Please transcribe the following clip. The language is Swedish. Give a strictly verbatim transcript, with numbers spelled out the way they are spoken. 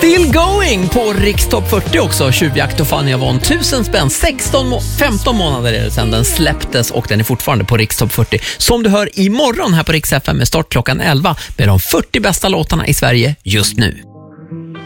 Still going på Rikstopp fyrtio också. Tjuvjakt och Fanny Avon. Tusen spänn. sexton, femton månader är det sedan den släpptes och den är fortfarande på Rikstopp fyrtio. Som du hör imorgon här på Rix F M med start klockan elva med de fyrtio bästa låtarna i Sverige just nu.